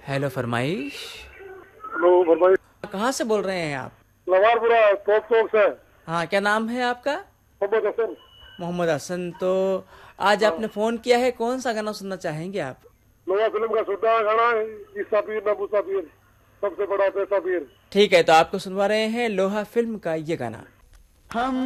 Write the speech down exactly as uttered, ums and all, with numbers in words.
Hello फरमाइश। Hello फरमाइश। कहाँ से बोल रहे हैं आप? लवारपुरा टॉप चौक से। हाँ, क्या नाम है आपका? मोहम्मद हसन। मोहम्मद हसन। तो आज हाँ, आपने फ़ोन किया है, कौन सा गाना सुनना चाहेंगे आप? नया फिल्म का छुट्टा गाना है, ईसा पीर न मूसा पीर, सबसे बड़ा पैसा पीर। ठीक है, तो आपको सुनवा रहे हैं लोहा फिल्म का ये गाना। हम